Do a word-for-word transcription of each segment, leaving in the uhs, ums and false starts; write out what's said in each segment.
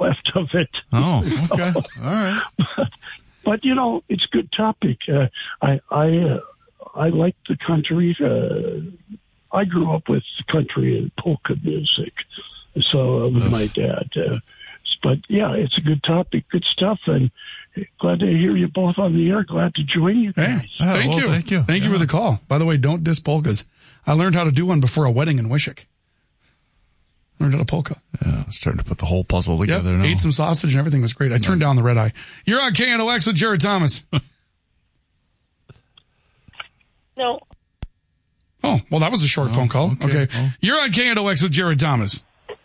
left of it. Oh, okay. All right. But, but you know, it's a good topic. Uh, I I uh, I like the country. Uh, I grew up with country and polka music, so uh, with Ugh. my dad. Uh, but yeah, it's a good topic, good stuff, and glad to hear you both on the air. Glad to join you guys. Hey, thank, well, you. thank you. Thank Yeah. you for the call. By the way, don't diss polkas. I learned how to do one before a wedding in Wishick. Learned how to polka. Yeah, I'm starting to put the whole puzzle Yep, together now. ate some sausage and everything was great. I turned down the red eye. You're on K N O X with Jared Thomas. No. Oh, well, that was a short Oh, phone call. okay. Okay. Well. You're on K N O X with Jared Thomas.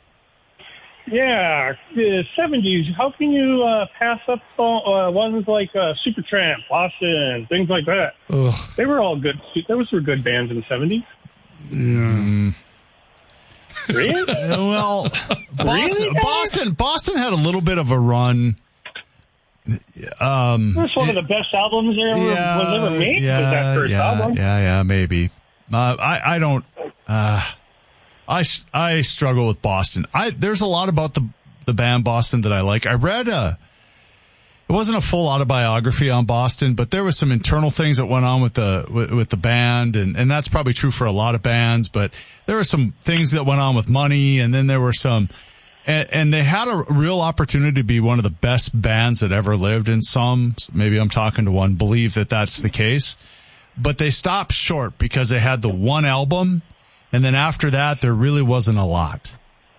Yeah, the seventies. How can you uh, pass up uh, ones like uh, Supertramp, Boston, things like that? Ugh. They were all good. Those were good bands in the seventies. Mm. Really? Well, Boston, Really, guys? Boston, Boston had a little bit of a run. Um, That's one of the best albums there ever, yeah, was ever made. yeah, was that first yeah, album? yeah, yeah, maybe. Uh, I, I don't. Uh, I, I struggle with Boston. I there's a lot about the the band Boston that I like. I read a. It wasn't a full autobiography on Boston, but there was some internal things that went on with the with, with the band, and, and that's probably true for a lot of bands. But there were some things that went on with money, and then there were some, and, and they had a real opportunity to be one of the best bands that ever lived. And some, maybe I'm talking to one, believe that that's the case, but they stopped short because they had the one album, and then after that, there really wasn't a lot.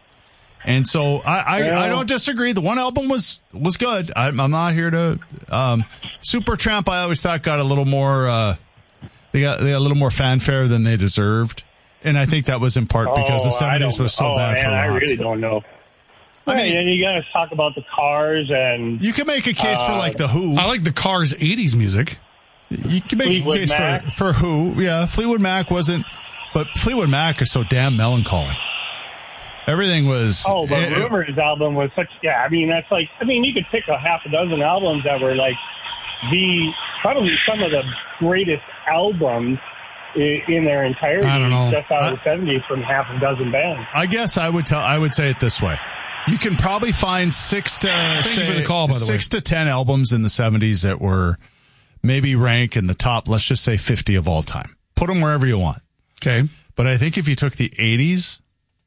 And so I, I, Yeah. I don't disagree. The one album was, was good. I, I'm not here to, um, Supertramp, I always thought got a little more, uh, they got, they got a little more fanfare than they deserved. And I think that was in part because the Oh, I seventies don't- was so oh, bad man, for rock. I really don't know. I I mean- mean, and you got to talk about the Cars and You can make a case for Uh, like the Who. I like the Cars eighties music. You can make Fleetwood a case Mac. for, for Who. Yeah, Fleetwood Mac wasn't, but Fleetwood Mac is so damn melancholy. Everything was. oh, but it- it- Rumors album was such. Yeah, I mean that's like. I mean, you could pick a half a dozen albums that were like the probably some of the greatest albums in, in their entirety. I don't know. Just out of I- the seventies from half a dozen bands. I guess I would tell. I would say it this way: you can probably find six to Thank you say, for the call, by the six to ten albums in the seventies that were maybe rank in the top. Let's just say fifty of all time. Put them wherever you want. Okay. But I think if you took the eighties,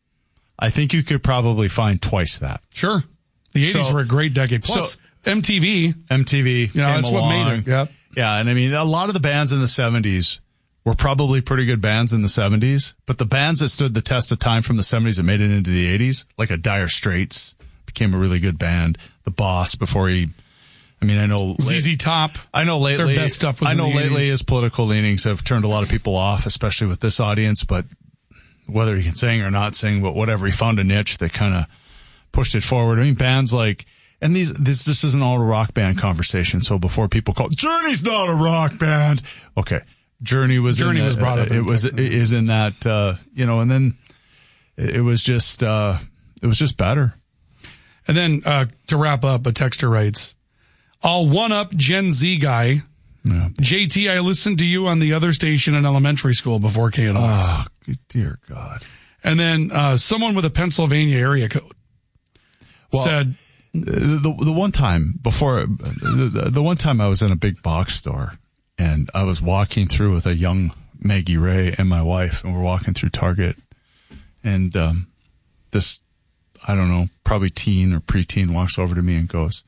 I think you could probably find twice that. Sure. The eighties So- were a great decade. Plus, so- M T V, M T V, you know, came that's what made along. it. Yep. Yeah, and I mean, a lot of the bands in the seventies were probably pretty good bands in the seventies, but the bands that stood the test of time from the seventies that made it into the eighties, like a Dire Straits, became a really good band. The Boss, before he, I mean, I know Z Z Top. I know lately, Their best stuff was I in know the lately eighties. his political leanings have turned a lot of people off, especially with this audience. But whether he can sing or not sing, but whatever, he found a niche that kind of pushed it forward. I mean, bands like, and these, this, this isn't all a rock band conversation. So before people call, Journey's not a rock band. Okay. Journey was, Journey in was the, brought up uh, in It was, text. it is in that, uh, you know, and then it it was just, uh, it was just better. And then uh, to wrap up, a texter writes, I'll one-up Gen Z guy. Yeah. J T, I listened to you on the other station in elementary school before K N O X. Oh, good dear God. And then uh, someone with a Pennsylvania area code Well, said, The the one time before the, the one time I was in a big box store and I was walking through with a young Maggie Ray and my wife, and we're walking through Target, and um, this I don't know, probably teen or preteen walks over to me and goes,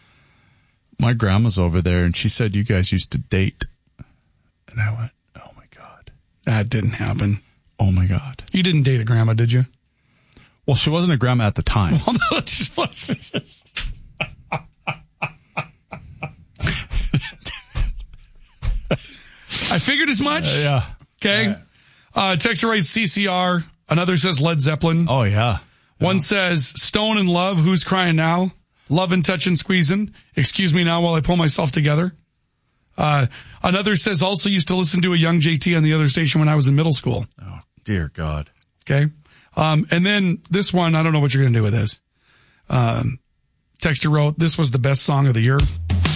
"My grandma's over there, and she said you guys used to date." And I went, "Oh my God, that didn't happen. oh my God." You didn't date a grandma, did you? Well, she wasn't a grandma at the time. Well, no, it just wasn't. I figured as much. Uh, yeah. Okay. Uh, texter writes C C R. Another says Led Zeppelin. Oh yeah. One says Stone and Love. Who's crying now? Love and touch and squeezing. Excuse me now while I pull myself together. Uh, another says also used to listen to a young J T on the other station when I was in middle school. Oh dear God. Okay. Um, and then this one, I don't know what you're going to do with this. Um, texter wrote, this was the best song of the year.